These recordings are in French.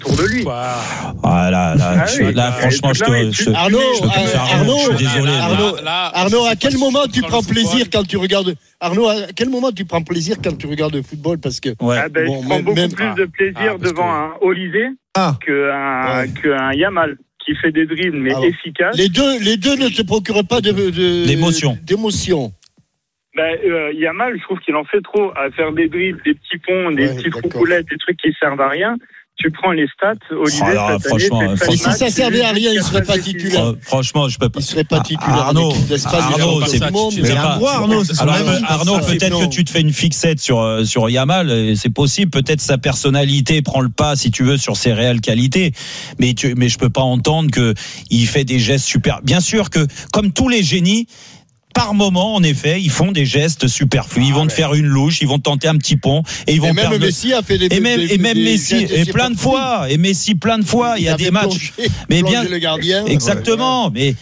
autour de lui. Voilà, franchement, je suis désolé. Arnaud, à quel moment tu prends plaisir quand tu regardes le football, parce que je prends beaucoup plus de plaisir devant un Olysée qu'un Yamal qui fait des dribbles mais efficaces. Les deux ne te procurent pas d'émotion. Yamal, je trouve qu'il en fait trop à faire des dribbles, des petits ponts, des petites roucoulettes, des trucs qui servent à rien. Tu prends les stats, Olivier, si ça servait à rien, il serait pas titulaire. Franchement, je peux pas. Il serait pas titulaire. Arnaud, Arnaud, peut-être que tu te fais une fixette sur Yamal, c'est possible. Peut-être sa personnalité prend le pas, si tu veux, sur ses réelles qualités. Mais je peux pas entendre que il fait des gestes super. Bien sûr que, comme tous les génies, par moment, en effet, ils font des gestes superflus. Ils vont te faire une louche, ils vont tenter un petit pont, et ils vont perdre. Messi a fait des Messi, et plein de fois. Et Messi, plein de fois. Il y a des matchs. Mais bien, le gardien. Exactement. Mais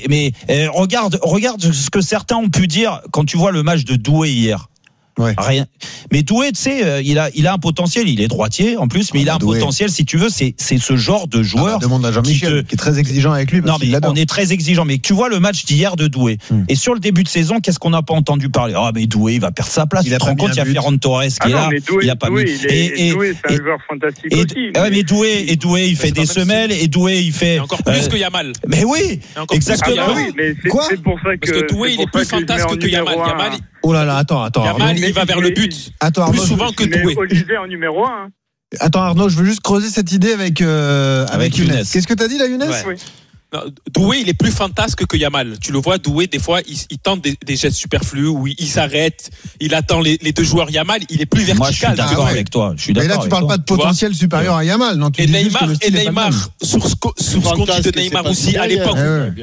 regarde ce que certains ont pu dire quand tu vois le match de Doué hier. Ouais. Rien. Mais Doué, tu sais, il a un potentiel. Il est droitier en plus, mais il a un potentiel. Si tu veux, c'est ce genre de joueur. Demande à Jean-Michel, qui est très exigeant avec lui. Non, mais on est très exigeant. Mais tu vois le match d'hier de Doué. Et sur le début de saison, qu'est-ce qu'on n'a pas entendu parler? Mais Doué, il va perdre sa place. Tu te rends compte, il y a Ferran Torres qui est là. Doué, il a pas mis. Doué, c'est un joueur fantastique aussi. Mais Doué, il fait des semelles, et Doué, il fait. Encore plus que Yamal. Mais oui, exactement. C'est pour ça que. Parce que Doué, il est plus fantasque que Yamal. Yamal. Oh là là, attends. Yamal, il va vers le but. Attends, plus souvent que Doué. Olivier en numéro 1. Attends, Arnaud, je veux juste creuser cette idée avec Younes. Qu'est-ce que t'as dit là, Younes? Oui. Non, Doué, il est plus fantasque que Yamal. Tu le vois, Doué, des fois, il tente des gestes superflus où il s'arrête, il attend les deux joueurs. Yamal, il est plus vertical. Moi, je suis d'accord avec toi. Mais là, tu parles pas de potentiel supérieur à Yamal, non? Et Neymar, sur ce qu'on dit de Neymar aussi à l'époque.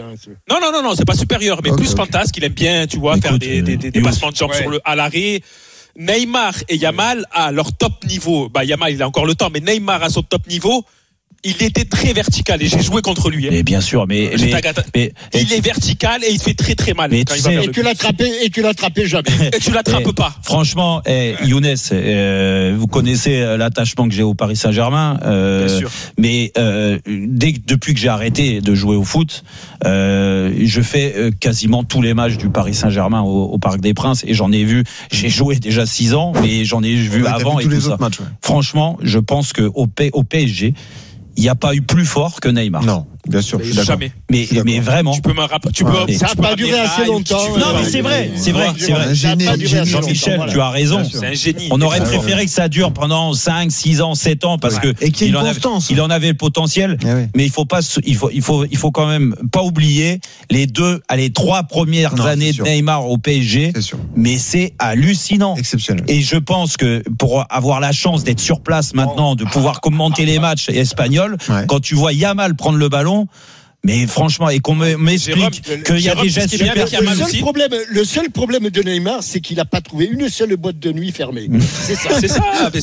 Non, c'est pas supérieur, mais plus fantasque. Il aime bien, tu vois, faire des passements de jambes à l'arrêt. Neymar et Yamal à leur top niveau. Yamal, il a encore le temps, mais Neymar à son top niveau, il était très vertical et j'ai joué contre lui. Mais bien sûr, mais il est vertical et il fait très très mal. Et tu l'attrapais jamais. Et tu l'attrapes pas. Franchement, Younes, vous connaissez l'attachement que j'ai au Paris Saint-Germain. Bien sûr. Mais depuis que j'ai arrêté de jouer au foot, je fais quasiment tous les matchs du Paris Saint-Germain au Parc des Princes, et j'en ai vu. J'ai joué déjà 6 ans, mais j'en ai vu avant et tout ça. Matchs, Franchement, je pense que au PSG, il n'y a pas eu plus fort que Neymar. Non, bien sûr, je suis d'accord. Jamais. Mais vraiment. Tu peux me rappeler. Ça n'a pas duré assez longtemps. Non, mais c'est vrai. Jean-Michel, tu as raison. C'est un génie. On aurait préféré que ça dure pendant 5, 6 ans, 7 ans, parce que il en avait le potentiel. Mais il faut quand même pas oublier les 3 premières années de Neymar au PSG. Mais c'est hallucinant. Exceptionnel. Et je pense que pour avoir la chance d'être sur place maintenant, de pouvoir commenter les matchs espagnols, quand tu vois Yamal prendre le ballon, mais franchement, et qu'on m'explique qu'il y a des gestes super. Le seul problème de Neymar, c'est qu'il n'a pas trouvé une seule boîte de nuit fermée. C'est ça. Mais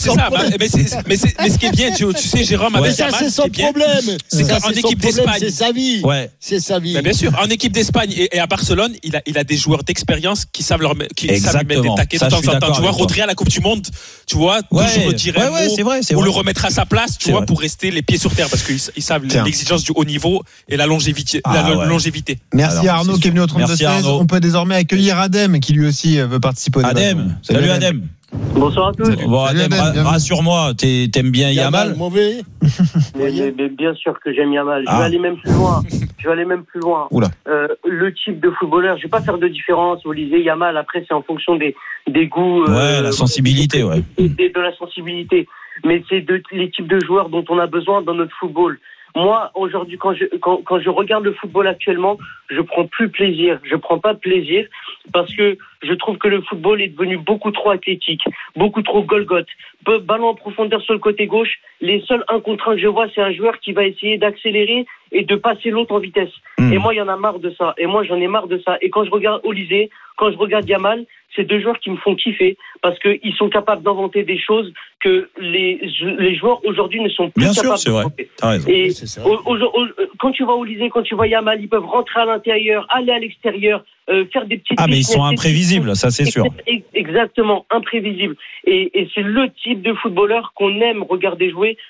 ce qui est bien, tu sais, Jérôme, avec ça, c'est son problème. C'est qu'en équipe d'Espagne, c'est sa vie. C'est sa vie. Bien sûr, en équipe d'Espagne et à Barcelone, il a des joueurs d'expérience qui savent lui mettre des taquets de temps en temps. Tu vois, Rodri à la Coupe du Monde, tu vois, toujours tirer un mot ou le remettre à sa place, tu vois, pour rester les pieds sur terre, parce qu'ils savent l'exigence du haut niveau et la longévité. Merci Arnaud qui est venu au 32-16. On peut désormais accueillir Adem qui lui aussi veut participer au débat. Salut Adem. Bonsoir à tous. Bon, Adem, rassure-moi, t'aimes bien Yamal? Mauvais. Mais bien sûr que j'aime Yamal. Je vais aller même plus loin. Le type de footballeur, je vais pas faire de différence. Vous lisez Yamal, après c'est en fonction des goûts. La sensibilité, de la sensibilité. Mais c'est les types de joueurs dont on a besoin dans notre football. Moi, aujourd'hui, quand je regarde le football actuellement, je prends plus plaisir. Je prends pas plaisir parce que je trouve que le football est devenu beaucoup trop athlétique, beaucoup trop Golgoth. Ballon en profondeur sur le côté gauche. Les seuls 1 contre 1 que je vois, c'est un joueur qui va essayer d'accélérer et de passer l'autre en vitesse. Et moi, il y en a marre de ça. Et moi, j'en ai marre de ça. Et quand je regarde Olysée, quand je regarde Yamal, c'est 2 joueurs qui me font kiffer parce qu'ils sont capables d'inventer des choses que les joueurs aujourd'hui ne sont plus capables d'inventer. Et quand tu vois Olysée, quand tu vois Yamal, ils peuvent rentrer à l'intérieur, aller à l'extérieur, faire des petites... mais ils sont imprévisibles, ça c'est sûr. Exactement, imprévisibles. Et c'est le type de footballeur qu'on aime regarder jouer